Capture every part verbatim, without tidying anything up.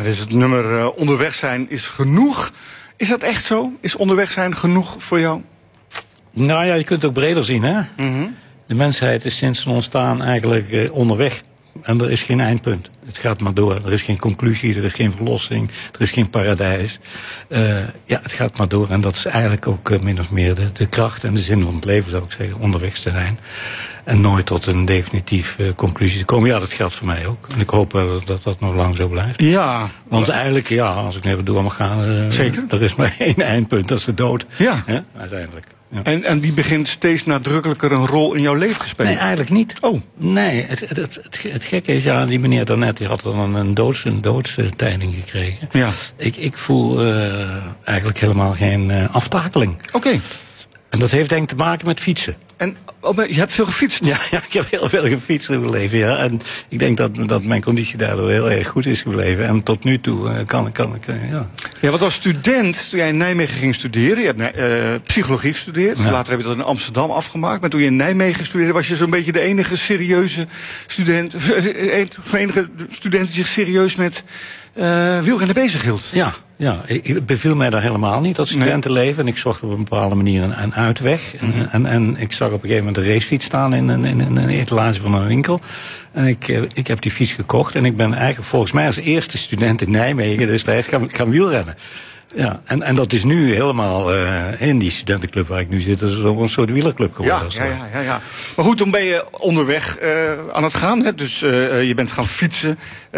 Dat is het nummer uh, Onderweg zijn is genoeg. Is dat echt zo? Is onderweg zijn genoeg voor jou? Nou ja, je kunt het ook breder zien, hè? Mm-hmm. De mensheid is sinds zijn ontstaan eigenlijk uh, onderweg. En er is geen eindpunt. Het gaat maar door. Er is geen conclusie, er is geen verlossing, er is geen paradijs. Uh, ja, het gaat maar door. En dat is eigenlijk ook uh, min of meer de, de kracht en de zin van het leven, zou ik zeggen. Onderweg te zijn. En nooit tot een definitief uh, conclusie te komen. Ja, dat geldt voor mij ook. En ik hoop uh, dat, dat dat nog lang zo blijft. Ja. Want eigenlijk, ja, als ik even door mag gaan... Uh, Zeker. Er is maar één eindpunt, dat is de dood. Ja. Ja, uiteindelijk. Ja. En, en die begint steeds nadrukkelijker een rol in jouw leven te spelen? Nee, eigenlijk niet. Oh. Nee, het, het, het, het, het gekke is, ja, die meneer daarnet, die had dan een doods, een doodstijding gekregen. Ja. Ik, ik voel uh, eigenlijk helemaal geen uh, aftakeling. Oké. Okay. En dat heeft denk ik te maken met fietsen. En oh, je hebt veel gefietst? Ja, ja, ik heb heel veel gefietst in mijn leven, ja. En ik denk dat, dat mijn conditie daardoor heel erg goed is gebleven. En tot nu toe uh, kan, kan ik, uh, ja. Ja, want als student, toen jij in Nijmegen ging studeren... je hebt uh, psychologie gestudeerd, ja. Later heb je dat in Amsterdam afgemaakt... maar toen je in Nijmegen studeerde, was je zo'n beetje de enige serieuze student... de enige student die zich serieus met uh, wielrennen bezig hield. Ja, ja, het beviel mij daar helemaal niet, dat studentenleven. En ik zocht op een bepaalde manier een, een uitweg. En, mm-hmm. en, en ik zag op een gegeven moment een racefiets staan in een, in een etalage van een winkel. En ik, ik heb die fiets gekocht. En ik ben eigenlijk volgens mij als eerste student in Nijmegen destijds gaan, gaan wielrennen. Ja, en, en dat is nu helemaal uh, in die studentenclub waar ik nu zit. Dat is ook een soort wielerclub geworden. Ja, ja, ja, ja, ja. Maar goed, dan ben je onderweg uh, aan het gaan. Hè? Dus uh, je bent gaan fietsen. Uh,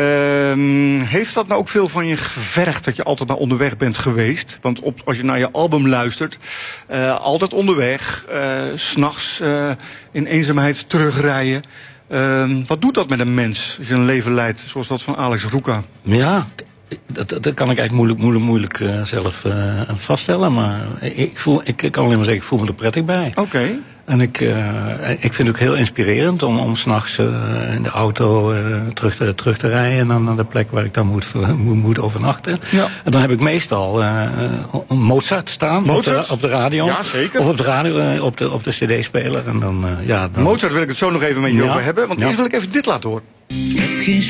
heeft dat nou ook veel van je gevergd dat je altijd maar onderweg bent geweest? Want op, als je naar je album luistert, uh, altijd onderweg, uh, 's nachts uh, in eenzaamheid terugrijden. Uh, wat doet dat met een mens als je een leven leidt zoals dat van Alex Ruka? Ja, Dat, dat kan ik eigenlijk moeilijk, moeilijk, moeilijk uh, zelf uh, vaststellen. Maar ik, voel, ik kan alleen maar zeggen, ik voel me er prettig bij. Oké. Okay. En ik, uh, ik vind het ook heel inspirerend om, om 's nachts uh, in de auto uh, terug, te, terug te rijden... en dan naar de plek waar ik dan moet, moet, moet overnachten. Ja. En dan heb ik meestal uh, Mozart staan Mozart? Op, de, op de radio. Ja, zeker. Of op de radio, uh, op de, op de cd-speler. En dan, uh, ja, dan... Mozart wil ik het zo nog even met je ja. over hebben. Want ja. eerst wil ik even dit laten horen.